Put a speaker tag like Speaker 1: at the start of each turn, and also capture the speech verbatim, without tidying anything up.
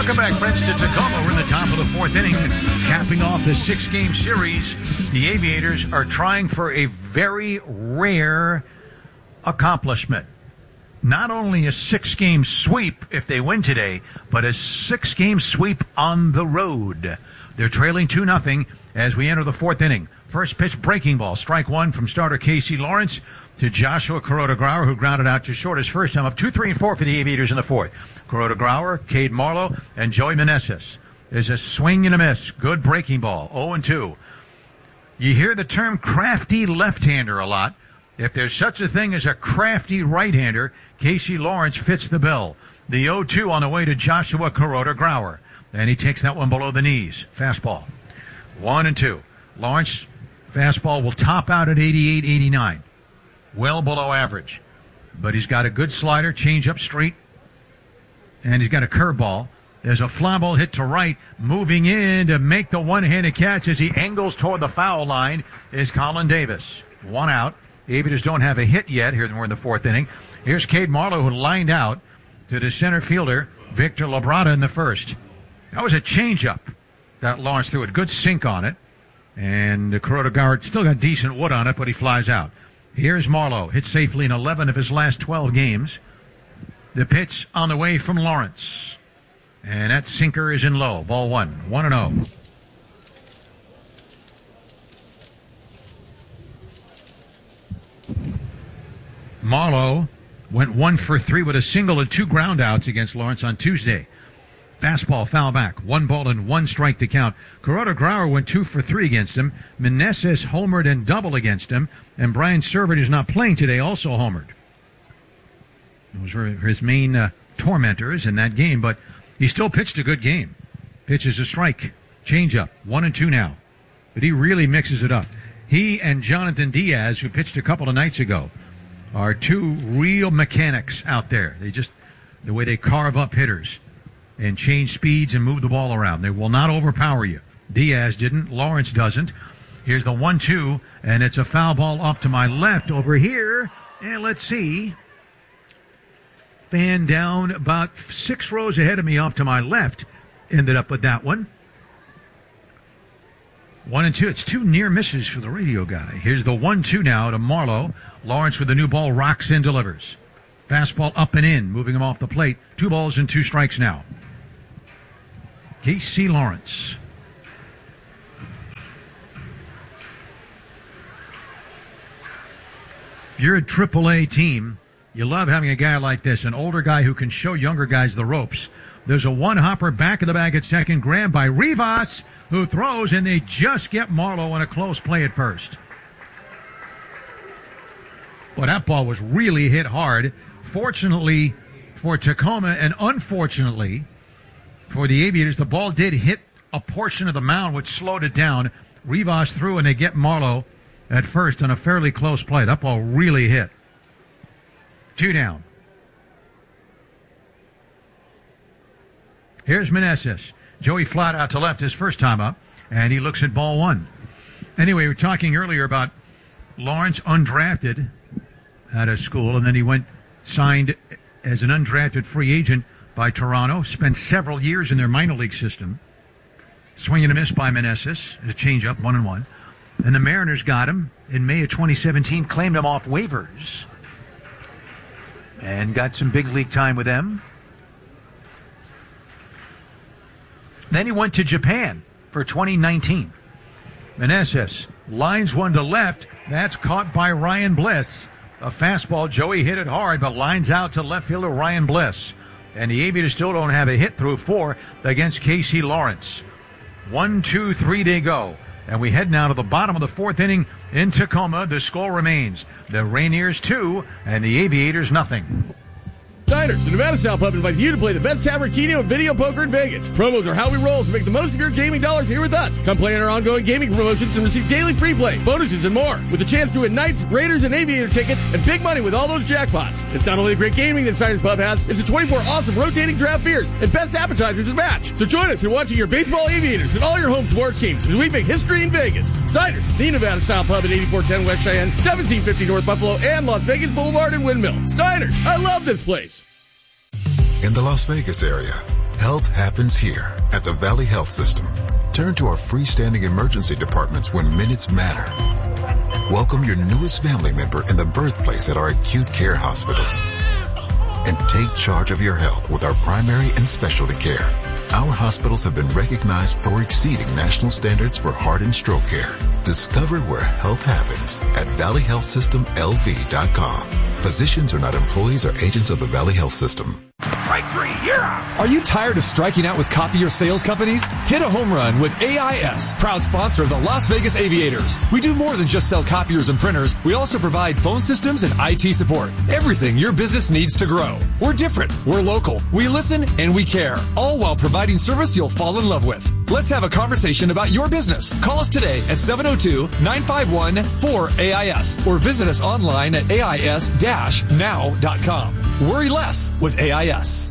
Speaker 1: Welcome back, friends, to Tacoma. We're in the top of the fourth inning, capping off the six-game series. The Aviators are trying for a very rare accomplishment. Not only a six-game sweep if they win today, but a six-game sweep on the road. They're trailing two nothing as we enter the fourth inning. First pitch, breaking ball. Strike one from starter Casey Lawrence to Joshua Kuroda-Grauer, who grounded out just short his first time up. Two, three, and four for the Aviators in the fourth. Kuroda-Grauer, Cade Marlowe, and Joey Meneses. There's a swing and a miss. Good breaking ball. oh and two. You hear the term crafty left-hander a lot. If there's such a thing as a crafty right-hander, Casey Lawrence fits the bill. The oh two on the way to Joshua Kuroda-Grauer. And he takes that one below the knees. Fastball. One and two. Lawrence, fastball will top out at eighty-eight eighty-nine. Well below average. But he's got a good slider, change up straight, and he's got a curveball. There's a fly ball hit to right. Moving in to make the one-handed catch as he angles toward the foul line is Colin Davis. One out. The Aviators don't have a hit yet. Here we're in the fourth inning. Here's Cade Marlowe, who lined out to the center fielder, Victor Labrada, in the first. That was a changeup that Lawrence threw. A good sink on it. And the Kuroda-Grauer still got decent wood on it, but he flies out. Here's Marlowe. Hit safely in eleven of his last twelve games. The pitch on the way from Lawrence. And that sinker is in low. Ball one. One and oh. Marlowe went one for three with a single and two ground outs against Lawrence on Tuesday. Fastball foul back. One ball and one strike to count. Kuroda-Grauer went two for three against him. Meneses homered and double against him. And Brian Servant, who's not playing today, also homered. Those were his main uh, tormentors in that game, but he still pitched a good game. Pitches a strike. Changeup. One and two now. But he really mixes it up. He and Jonathan Diaz, who pitched a couple of nights ago, are two real mechanics out there. They just, the way they carve up hitters and change speeds and move the ball around. They will not overpower you. Diaz didn't. Lawrence doesn't. Here's the one two, and it's a foul ball off to my left over here. And let's see. Fan down about six rows ahead of me off to my left. Ended up with that one. One and two. It's two near misses for the radio guy. Here's the one two now to Marlowe. Lawrence with the new ball rocks in, delivers. Fastball up and in, moving him off the plate. Two balls and two strikes now. Casey Lawrence. If you're a triple A team, you love having a guy like this, an older guy who can show younger guys the ropes. There's a one-hopper back of the bag at second, grabbed by Rivas, who throws, and they just get Marlowe in a close play at first. Well, that ball was really hit hard. Fortunately for Tacoma, and unfortunately for the Aviators, the ball did hit a portion of the mound, which slowed it down. Rivas threw, and they get Marlowe at first on a fairly close play. That ball really hit. Two down. Here's Meneses. Joey flat out to left his first time up, and he looks at ball one. Anyway, we were talking earlier about Lawrence undrafted out of school, and then he went signed as an undrafted free agent by Toronto, spent several years in their minor league system. Swing and a miss by Meneses, a changeup, one and one. And the Mariners got him in May of twenty seventeen, claimed him off waivers, and got some big league time with them. Then he went to Japan for twenty nineteen. Meneses lines one to left. That's caught by Ryan Bliss. A fastball. Joey hit it hard, but lines out to left fielder Ryan Bliss. And the Aviators still don't have a hit through four against Casey Lawrence. One, two, three they go. And we head now to the bottom of the fourth inning in Tacoma. The score remains the Rainiers two and the Aviators nothing.
Speaker 2: Diners, the Nevada Style Pub invites you to play the best tavern, keno, and video poker in Vegas. Promos are how we roll, so make the most of your gaming dollars here with us. Come play in our ongoing gaming promotions and receive daily free play, bonuses, and more. With a chance to win Knights, Raiders, and Aviator tickets, and big money with all those jackpots. It's not only the great gaming that Diners Pub has, it's the twenty-four awesome rotating draft beers and best appetizers to match. So join us in watching your baseball Aviators and all your home sports teams as we make history in Vegas. Diners, the Nevada Style Pub at eighty-four ten West Cheyenne, seventeen fifty North Buffalo, and Las Vegas Boulevard and Windmill. Diners, I love this place.
Speaker 3: In the Las Vegas area, Health happens here at the Valley Health System. Turn to our freestanding emergency departments when minutes matter. Welcome your newest family member in the birthplace at our acute care hospitals. And take charge of your health with our primary and specialty care. Our hospitals have been recognized for exceeding national standards for heart and stroke care. Discover where health happens at valley health system l v dot com. Physicians are not employees or agents of the Valley Health System.
Speaker 4: Strike three, you're out.
Speaker 5: Are you tired of striking out with copier sales companies? Hit a home run with A I S, proud sponsor of the Las Vegas Aviators. We do more than just sell copiers and printers. We also provide phone systems and I T support. Everything your business needs to grow. We're different. We're local. We listen and we care, all while providing service you'll fall in love with. Let's have a conversation about your business. Call us today at seven oh two, nine five one, four A I S or visit us online at A I S dash now dot com. Worry less with A I S.